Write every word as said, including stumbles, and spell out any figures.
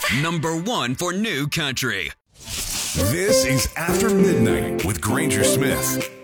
Number one for new country. This is After Midnight with Granger Smith.